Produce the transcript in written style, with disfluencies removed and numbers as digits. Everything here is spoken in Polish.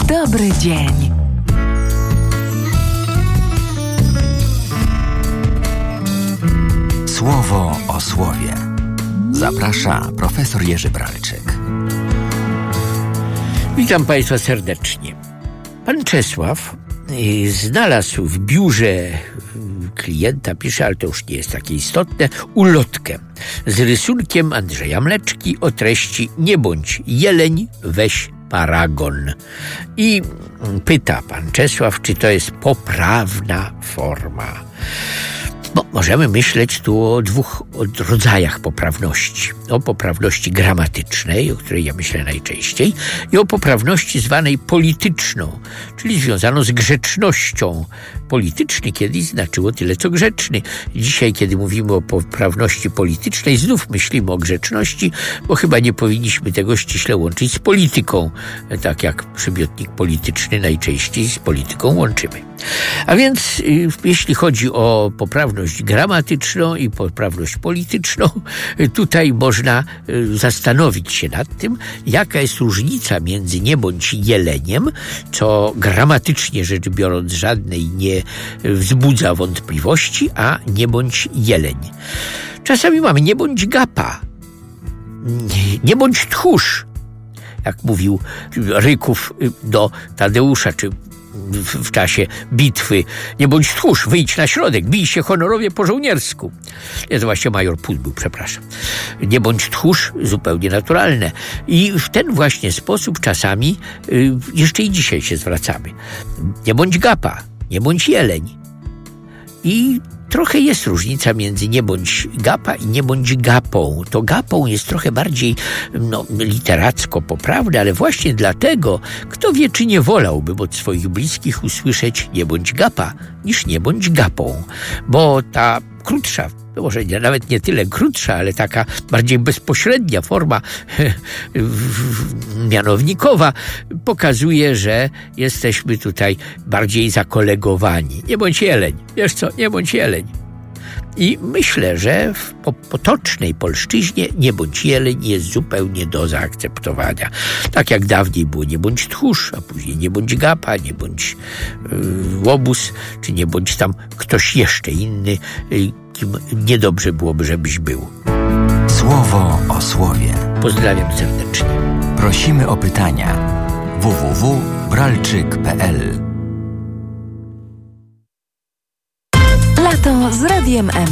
dobry dzień. Słowo o słowie. Zaprasza profesor Jerzy Bralczyk. Witam Państwa serdecznie. Pan Czesław znalazł w biurze klienta, pisze, ale to już nie jest takie istotne, ulotkę z rysunkiem Andrzeja Mleczki o treści: nie bądź jeleń, weź paragon. I pyta pan Czesław, czy to jest poprawna forma. No, możemy myśleć tu o dwóch rodzajach poprawności. O poprawności gramatycznej, o której ja myślę najczęściej, i o poprawności zwanej polityczną, czyli związaną z grzecznością. Polityczny kiedyś znaczyło tyle, co grzeczny. Dzisiaj, kiedy mówimy o poprawności politycznej, znów myślimy o grzeczności, bo chyba nie powinniśmy tego ściśle łączyć z polityką, tak jak przymiotnik polityczny najczęściej z polityką łączymy. A więc jeśli chodzi o poprawność gramatyczną i poprawność polityczną, tutaj można zastanowić się nad tym, jaka jest różnica między nie bądź jeleniem, co gramatycznie rzecz biorąc żadnej nie wzbudza wątpliwości, a nie bądź jeleń. Czasami mamy nie bądź gapa, nie bądź tchórz, jak mówił Ryków do Tadeusza, czy w czasie bitwy: nie bądź tchórz, wyjdź na środek, bij się honorowie po żołniersku. To właśnie major Put był, przepraszam. Nie bądź tchórz, zupełnie naturalne. I w ten właśnie sposób czasami jeszcze i dzisiaj się zwracamy. Nie bądź gapa, nie bądź jeleń. I trochę jest różnica między nie bądź gapa i nie bądź gapą. To gapą jest trochę bardziej literacko poprawne, ale właśnie dlatego, kto wie, czy nie wolałbym od swoich bliskich usłyszeć nie bądź gapa, niż nie bądź gapą. Bo ta krótsza, może nawet nie tyle krótsza, ale taka bardziej bezpośrednia forma mianownikowa pokazuje, że jesteśmy tutaj bardziej zakolegowani. Nie bądź jeleń. Wiesz co? Nie bądź jeleń. I myślę, że w potocznej polszczyźnie nie bądź jeleń jest zupełnie do zaakceptowania. Tak jak dawniej było nie bądź tchórz, a później nie bądź gapa, nie bądź łobuz, czy nie bądź tam ktoś jeszcze inny, kim niedobrze byłoby, żebyś był. Słowo o słowie. Pozdrawiam serdecznie. Prosimy o pytania. www.bralczyk.pl. Lato z Radiem M.